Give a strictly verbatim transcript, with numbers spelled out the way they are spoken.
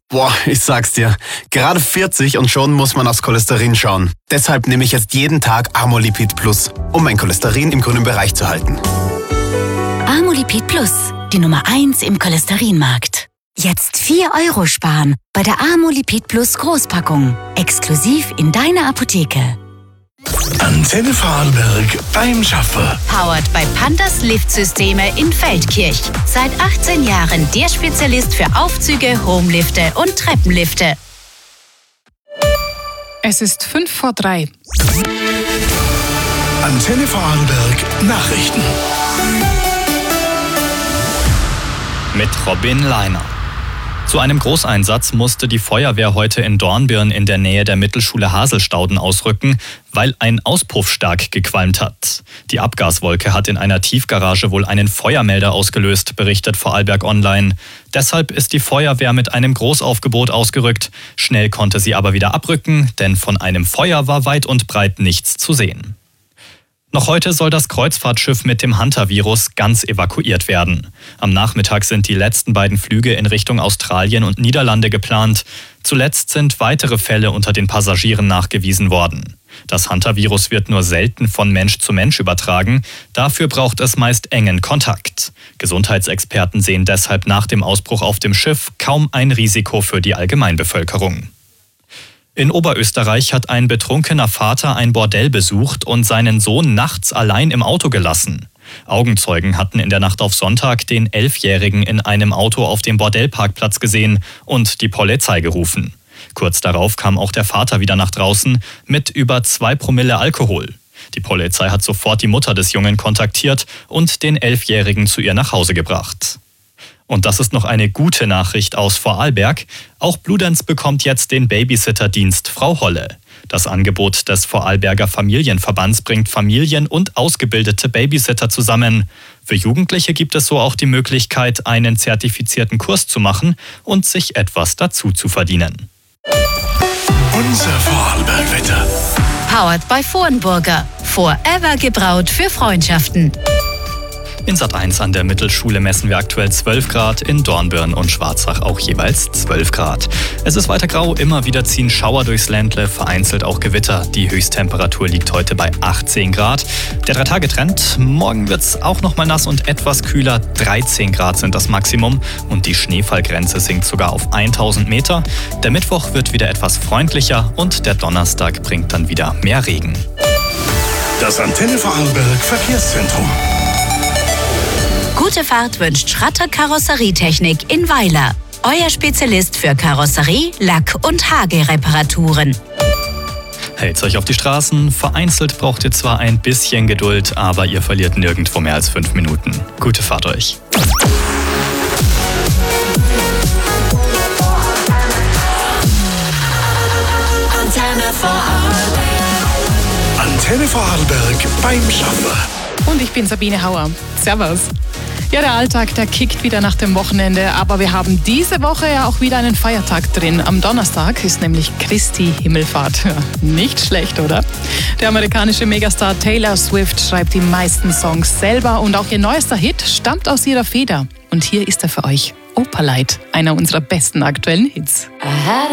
Boah, ich sag's dir. Gerade vierzig und schon muss man aufs Cholesterin schauen. Deshalb nehme ich jetzt jeden Tag Amolipid Plus, um mein Cholesterin im grünen Bereich zu halten. Amolipid Plus, die Nummer eins im Cholesterinmarkt. Jetzt vier Euro sparen bei der Amolipid Plus Großpackung. Exklusiv in deiner Apotheke. Antenne Vorarlberg beim Schaffer. Powered by Pandas Liftsysteme in Feldkirch. Seit achtzehn Jahren der Spezialist für Aufzüge, Homelifte und Treppenlifte. Es ist fünf vor drei. Antenne Vorarlberg Nachrichten. Mit Robin Leiner. Zu einem Großeinsatz musste die Feuerwehr heute in Dornbirn in der Nähe der Mittelschule Haselstauden ausrücken, weil ein Auspuff stark gequalmt hat. Die Abgaswolke hat in einer Tiefgarage wohl einen Feuermelder ausgelöst, berichtet Vorarlberg Online. Deshalb ist die Feuerwehr mit einem Großaufgebot ausgerückt. Schnell konnte sie aber wieder abrücken, denn von einem Feuer war weit und breit nichts zu sehen. Noch heute soll das Kreuzfahrtschiff mit dem Hunter-Virus ganz evakuiert werden. Am Nachmittag sind die letzten beiden Flüge in Richtung Australien und Niederlande geplant. Zuletzt sind weitere Fälle unter den Passagieren nachgewiesen worden. Das Hunter-Virus wird nur selten von Mensch zu Mensch übertragen. Dafür braucht es meist engen Kontakt. Gesundheitsexperten sehen deshalb nach dem Ausbruch auf dem Schiff kaum ein Risiko für die Allgemeinbevölkerung. In Oberösterreich hat ein betrunkener Vater ein Bordell besucht und seinen Sohn nachts allein im Auto gelassen. Augenzeugen hatten in der Nacht auf Sonntag den Elfjährigen in einem Auto auf dem Bordellparkplatz gesehen und die Polizei gerufen. Kurz darauf kam auch der Vater wieder nach draußen mit über zwei Promille Alkohol. Die Polizei hat sofort die Mutter des Jungen kontaktiert und den Elfjährigen zu ihr nach Hause gebracht. Und das ist noch eine gute Nachricht aus Vorarlberg. Auch Bludenz bekommt jetzt den Babysitterdienst Frau Holle. Das Angebot des Vorarlberger Familienverbands bringt Familien und ausgebildete Babysitter zusammen. Für Jugendliche gibt es so auch die Möglichkeit, einen zertifizierten Kurs zu machen und sich etwas dazu zu verdienen. Unser Vorarlberg-Wetter. Powered by Vornburger. Forever gebraut für Freundschaften. In Sat eins an der Mittelschule messen wir aktuell zwölf Grad, in Dornbirn und Schwarzach auch jeweils zwölf Grad. Es ist weiter grau, immer wieder ziehen Schauer durchs Ländle, vereinzelt auch Gewitter. Die Höchsttemperatur liegt heute bei achtzehn Grad. Der Drei-Tage-Trend, morgen wird es auch noch mal nass und etwas kühler. dreizehn Grad sind das Maximum und die Schneefallgrenze sinkt sogar auf tausend Meter. Der Mittwoch wird wieder etwas freundlicher und der Donnerstag bringt dann wieder mehr Regen. Das Antenne Vorarlberg Verkehrszentrum. Gute Fahrt wünscht Schratter Karosserietechnik in Weiler. Euer Spezialist für Karosserie, Lack- und Hagelreparaturen. Hält's euch auf die Straßen. Vereinzelt braucht ihr zwar ein bisschen Geduld, aber ihr verliert nirgendwo mehr als fünf Minuten. Gute Fahrt euch. Antenne Vorarlberg. Antenne Vorarlberg beim Schaffer. Und ich bin Sabine Hauer. Servus. Ja, der Alltag, der kickt wieder nach dem Wochenende, aber wir haben diese Woche ja auch wieder einen Feiertag drin. Am Donnerstag ist nämlich Christi Himmelfahrt. Ja, nicht schlecht, oder? Der amerikanische Megastar Taylor Swift schreibt die meisten Songs selber und auch ihr neuester Hit stammt aus ihrer Feder. Und hier ist er für euch, Operlight, einer unserer besten aktuellen Hits.